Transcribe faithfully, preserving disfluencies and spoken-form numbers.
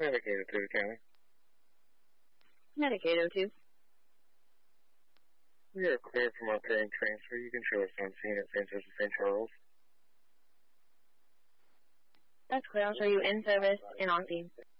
Medicaid to the county. Medicaid oh two. We are cleared from our current transfer. You can show us on scene at Saint Joseph Saint Charles. That's clear. I'll show you in service and on scene.